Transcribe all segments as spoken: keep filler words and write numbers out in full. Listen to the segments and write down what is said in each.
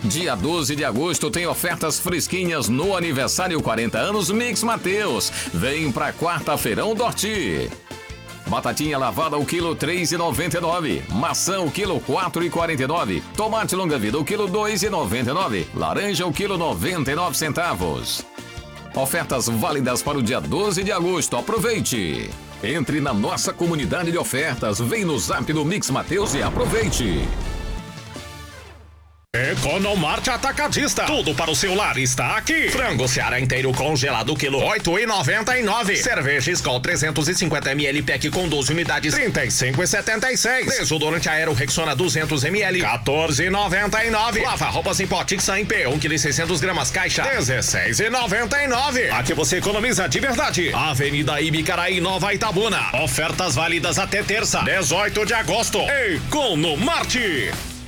Dia doze de agosto tem ofertas fresquinhas no aniversário quarenta anos Mix Mateus. Vem pra quarta-feirão do Horti. Batatinha lavada o quilo três e noventa e nove. Maçã o quilo quatro e quarenta e nove. Tomate longa vida o quilo dois e noventa e nove. Laranja o quilo noventa e nove centavos. Ofertas válidas para o dia doze de agosto. Aproveite! Entre na nossa comunidade de ofertas, vem no zap do Mix Mateus e aproveite! Economarte Atacadista. Tudo para o seu lar está aqui. Frango Seara inteiro congelado, quilo oito e noventa e nove. Cerveja Skol trezentos e cinquenta mililitros pack com doze unidades, trinta e cinco e setenta e seis. Desodorante Aero Rexona duzentos mililitros, quatorze e noventa e nove. Lava roupas em pote X P, um quilo e seiscentos gramas caixa, dezesseis e noventa e nove. Aqui você economiza de verdade. Avenida Ibicaraí, Nova Itabuna. Ofertas válidas até terça, dezoito de agosto. Economarte.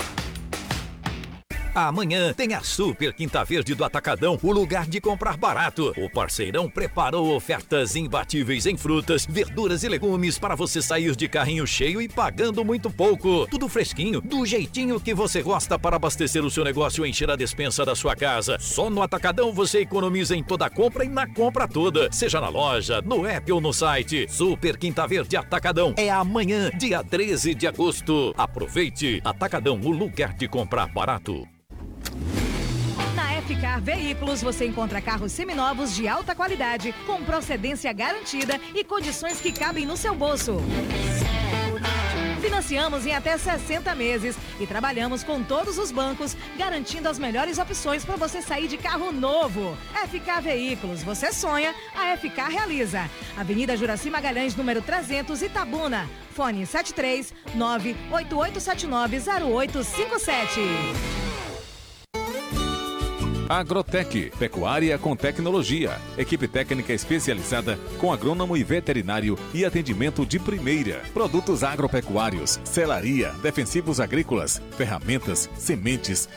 Amanhã tem a Super Quinta Verde do Atacadão, o lugar de comprar barato. O parceirão preparou ofertas imbatíveis em frutas, verduras e legumes para você sair de carrinho cheio e pagando muito pouco. Tudo fresquinho, do jeitinho que você gosta para abastecer o seu negócio e encher a despensa da sua casa. Só no Atacadão você economiza em toda a compra e na compra toda, seja na loja, no app ou no site. Super Quinta Verde Atacadão é amanhã, dia treze de agosto. Aproveite! Atacadão, o lugar de comprar barato. Na F-Car Veículos você encontra carros seminovos de alta qualidade, com procedência garantida e condições que cabem no seu bolso. Financiamos em até sessenta meses e trabalhamos com todos os bancos, garantindo as melhores opções para você sair de carro novo. F-Car Veículos, você sonha, a F-Car realiza. Avenida Juraci Magalhães, número trezentos, Itabuna. Fone sete três nove oito oito sete nove zero oito cinco sete. Agrotec, pecuária com tecnologia. Equipe técnica especializada com agrônomo e veterinário e atendimento de primeira. Produtos agropecuários, selaria, defensivos agrícolas, ferramentas, sementes,